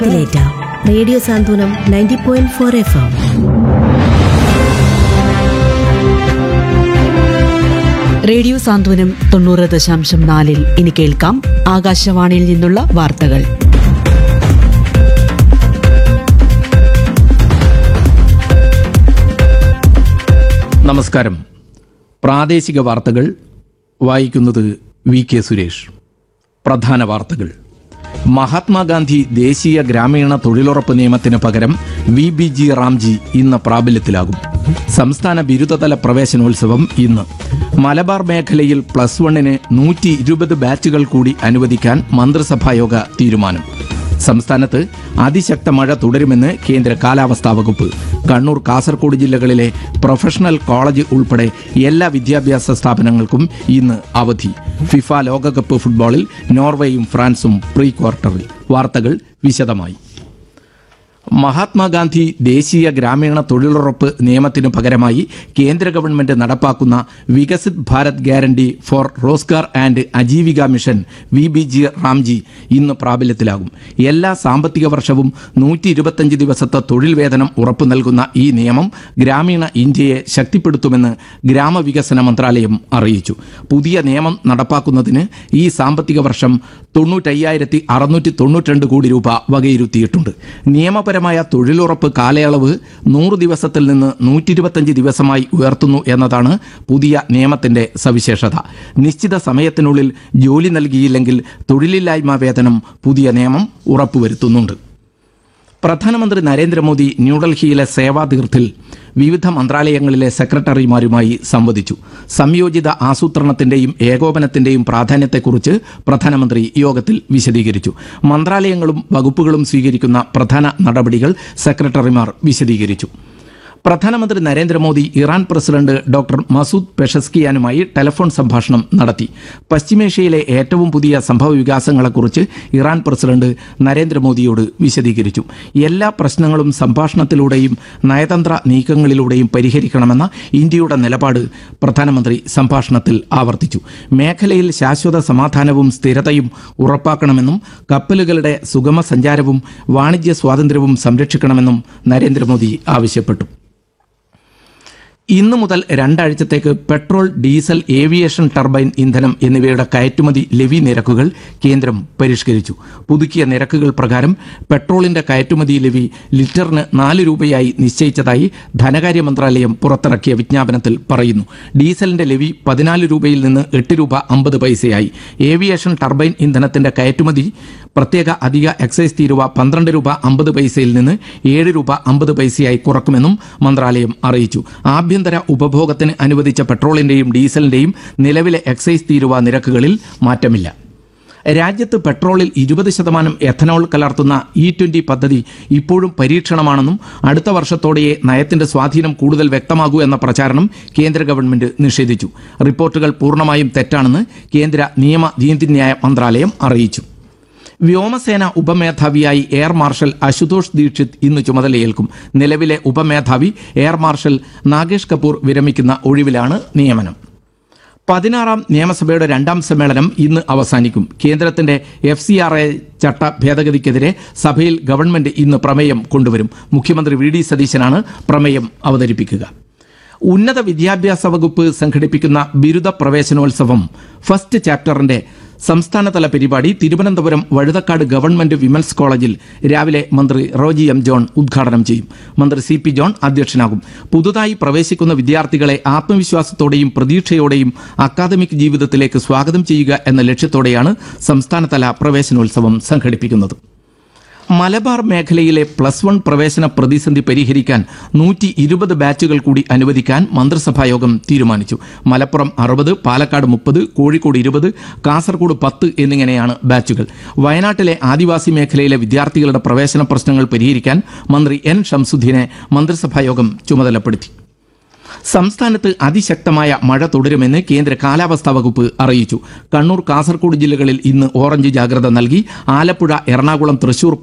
Radio സാന്ത്വനം 90.4 FM. Radio സാന്ത്വനം 90.4 ഇനി കേൾക്കാം ആകാശവാണിയിൽ നിന്നുള്ള വാർത്തകൾ. നമസ്കാരം. പ്രാദേശിക വാർത്തകൾ വായിക്കുന്നത് വി.കെ. സുരേഷ്. പ്രധാന വാർത്തകൾ. മഹാത്മാഗാന്ധി ദേശീയ ഗ്രാമീണ തൊഴിലുറപ്പ് നിയമത്തിന് പകരം VBG റാംജി ഇന്ന് പ്രാബല്യത്തിലാകും. സംസ്ഥാന ബിരുദതല പ്രവേശനോത്സവം ഇന്ന്. മലബാർ മേഖലയിൽ +1-ന് 120 ബാച്ചുകൾ കൂടി അനുവദിക്കാൻ മന്ത്രിസഭായോഗ തീരുമാനം. സംസ്ഥാനത്ത് അതിശക്ത മഴ തുടരുമെന്ന് കേന്ദ്ര കാലാവസ്ഥാ വകുപ്പ്. കണ്ണൂർ, കാസർഗോഡ് ജില്ലകളിലെ പ്രൊഫഷണൽ കോളേജ് ഉൾപ്പെടെ എല്ലാ വിദ്യാഭ്യാസ സ്ഥാപനങ്ങൾക്കും ഇന്ന് അവധി. ഫിഫ ലോകകപ്പ് ഫുട്ബോളിൽ നോർവേയും ഫ്രാൻസും പ്രീ ക്വാർട്ടറിൽ. വാർത്തകൾ വിശദമായി. മഹാത്മാഗാന്ധി ദേശീയ ഗ്രാമീണ തൊഴിലുറപ്പ് നിയമത്തിനു പകരമായി കേന്ദ്ര ഗവൺമെന്റ് നടപ്പാക്കുന്ന Viksit Bharat guarantee four Rozgar and Ajeevika mission VBG Ramji ഇന്ന് പ്രാബല്യത്തിലാകും. എല്ലാ സാമ്പത്തിക വർഷവും 125 ദിവസത്തെ തൊഴിൽ വേതനം ഉറപ്പു നൽകുന്ന ഈ നിയമം ഗ്രാമീണ ഇന്ത്യയെ ശക്തിപ്പെടുത്തുമെന്ന് ഗ്രാമവികസന മന്ത്രാലയം അറിയിച്ചു. പുതിയ നിയമം നടപ്പാക്കുന്നതിന് ഈ സാമ്പത്തിക വർഷം 95,692 കോടി രൂപ വകയിരുത്തിയിട്ടുണ്ട്. നിയമപരമായ തൊഴിലുറപ്പ് കാലയളവ് 100 ദിവസത്തിൽ നിന്ന് 125 ദിവസമായി ഉയർത്തുന്നു എന്നതാണ് പുതിയ നിയമത്തിന്റെ സവിശേഷത. നിശ്ചിത സമയത്തിനുള്ളിൽ ജോലി നൽകിയില്ലെങ്കിൽ തൊഴിലില്ലായ്മ വേതനം പുതിയ നിയമം ഉറപ്പുവരുത്തുന്നുണ്ട്. പ്രധാനമന്ത്രി നരേന്ദ്രമോദി ന്യൂഡൽഹിയിലെ സേവാതീർത്ഥിൽ വിവിധ മന്ത്രാലയങ്ങളിലെ സെക്രട്ടറിമാരുമായി സംവദിച്ചു. സംയോജിത ആസൂത്രണത്തിന്റെയും ഏകോപനത്തിന്റെയും പ്രാധാന്യത്തെക്കുറിച്ച് പ്രധാനമന്ത്രി യോഗത്തിൽ വിശദീകരിച്ചു. മന്ത്രാലയങ്ങളും വകുപ്പുകളും സ്വീകരിക്കുന്ന പ്രധാന നടപടികൾ സെക്രട്ടറിമാർ വിശദീകരിച്ചു. പ്രധാനമന്ത്രി Narendra Modi Iran president doctor Masood പെഷസ്കിയാനുമായി telephone സംഭാഷണം നടത്തി. പശ്ചിമേഷ്യയിലെ ഏറ്റവും പുതിയ സംഭവവികാസങ്ങളെക്കുറിച്ച് ഇറാൻ പ്രസിഡന്റ് നരേന്ദ്രമോദിയോട് വിശദീകരിച്ചു. എല്ലാ പ്രശ്നങ്ങളും സംഭാഷണത്തിലൂടെയും നയതന്ത്ര നീക്കങ്ങളിലൂടെയും പരിഹരിക്കണമെന്ന ഇന്ത്യയുടെ നിലപാട് പ്രധാനമന്ത്രി സംഭാഷണത്തിൽ ആവർത്തിച്ചു. മേഖലയിൽ ശാശ്വത സമാധാനവും സ്ഥിരതയും ഉറപ്പാക്കണമെന്നും കപ്പലുകളുടെ സുഗമ സഞ്ചാരവും വാണിജ്യ സ്വാതന്ത്ര്യവും സംരക്ഷിക്കണമെന്നും നരേന്ദ്രമോദി ആവശ്യപ്പെട്ടു. ഇന്നു മുതൽ 2 ആഴ്ചത്തേക്ക് പെട്രോൾ, ഡീസൽ, ഏവിയേഷൻ ടർബൈൻ ഇന്ധനം എന്നിവയുടെ കയറ്റുമതി ലെവി നിരക്കുകൾ കേന്ദ്രം പരിഷ്കരിച്ചു. പുതുക്കിയ നിരക്കുകൾ പ്രകാരം പെട്രോളിന്റെ കയറ്റുമതി ലെവി ലിറ്ററിന് 4 രൂപയായി നിശ്ചയിച്ചതായി ധനകാര്യ മന്ത്രാലയം പുറത്തിറക്കിയ വിജ്ഞാപനത്തിൽ പറയുന്നു. ഡീസലിന്റെ ലെവി 14 രൂപയിൽ നിന്ന് 8 രൂപ 50 പൈസയായി. ഏവിയേഷൻ ടർബൈൻ ഇന്ധനത്തിന്റെ കയറ്റുമതി പ്രത്യേക അധിക എക്സൈസ് തീരുവ 12 രൂപ 50 പൈസയിൽ നിന്ന് 7 രൂപ 50 പൈസയായി കുറക്കുമെന്നും മന്ത്രാലയം അറിയിച്ചു. ആഭ്യന്തര ഉപഭോഗത്തിന് അനുവദിച്ച പെട്രോളിന്റെയും ഡീസലിന്റെയും നിലവിലെ എക്സൈസ് തീരുവ നിരക്കുകളിൽ മാറ്റമില്ല. രാജ്യത്ത് പെട്രോളിൽ 20% എഥനോൾ കലർത്തുന്ന E20 പദ്ധതി ഇപ്പോഴും പരീക്ഷണമാണെന്നും അടുത്ത വർഷത്തോടെയേ നയത്തിന്റെ സ്വാധീനം കൂടുതൽ വ്യക്തമാകൂ എന്ന പ്രചാരണം കേന്ദ്ര ഗവൺമെന്റ് നിഷേധിച്ചു. റിപ്പോർട്ടുകൾ പൂർണ്ണമായും തെറ്റാണെന്ന് കേന്ദ്ര നിയമ നീതിന്യായ മന്ത്രാലയം അറിയിച്ചു. വ്യോമസേന ഉപമേധാവിയായി എയർ മാർഷൽ അശുതോഷ് ദീക്ഷിത് ഇന്ന് ചുമതലയേൽക്കും. നിലവിലെ ഉപമേധാവി എയർ മാർഷൽ നാഗേഷ് കപൂർ വിരമിക്കുന്ന ഒഴിവിലാണ് നിയമനം. 16ാം നിയമസഭയുടെ 2ാം സമ്മേളനം ഇന്ന് അവസാനിക്കും. കേന്ദ്രത്തിന്റെ FCRA ചട്ട ഭേദഗതിക്കെതിരെ സഭയിൽ ഗവൺമെന്റ് ഇന്ന് പ്രമേയം കൊണ്ടുവരും. മുഖ്യമന്ത്രി VD സതീശനാണ് പ്രമേയം അവതരിപ്പിക്കുക. ഉന്നത വിദ്യാഭ്യാസ വകുപ്പ് സംഘടിപ്പിക്കുന്ന ബിരുദ പ്രവേശനോത്സവം ഫസ്റ്റ് ചാപ്റ്ററിന്റെ സംസ്ഥാനതല പരിപാടി തിരുവനന്തപുരം വഴുതക്കാട് ഗവൺമെന്റ് വിമൻസ് കോളേജിൽ രാവിലെ മന്ത്രി റോജി M. ജോൺ ഉദ്ഘാടനം ചെയ്യും. മന്ത്രി CP ജോൺ അധ്യക്ഷനാകും. പുതുതായി പ്രവേശിക്കുന്ന വിദ്യാർത്ഥികളെ ആത്മവിശ്വാസത്തോടെയും പ്രതീക്ഷയോടെയും അക്കാദമിക് ജീവിതത്തിലേക്ക് സ്വാഗതം ചെയ്യുക എന്ന ലക്ഷ്യത്തോടെയാണ് സംസ്ഥാനതല പ്രവേശനോത്സവം സംഘടിപ്പിക്കുന്നത്. മലബാർ മേഖലയിലെ +1 പ്രവേശന പ്രതിസന്ധി പരിഹരിക്കാൻ 120 ബാച്ചുകൾ കൂടി അനുവദിക്കാൻ മന്ത്രിസഭായോഗം തീരുമാനിച്ചു. മലപ്പുറം 60, പാലക്കാട് 30, കോഴിക്കോട് 20, കാസർഗോഡ് 10 എന്നിങ്ങനെയാണ് ബാച്ചുകൾ. വയനാട്ടിലെ ആദിവാസി മേഖലയിലെ വിദ്യാർത്ഥികളുടെ പ്രവേശന പ്രശ്നങ്ങൾ പരിഹരിക്കാൻ മന്ത്രി N. ഷംസുദ്ദീനെ മന്ത്രിസഭായോഗം ചുമതലപ്പെടുത്തി. സംസ്ഥാനത്ത് അതിശക്തമായ മഴ തുടരുമെന്ന് കേന്ദ്ര കാലാവസ്ഥാ വകുപ്പ് അറിയിച്ചു. കണ്ണൂർ, കാസർഗോഡ് ജില്ലകളിൽ ഇന്ന് ഓറഞ്ച് ജാഗ്രത നൽകി. ആലപ്പുഴ, എറണാകുളം, തൃശൂർ,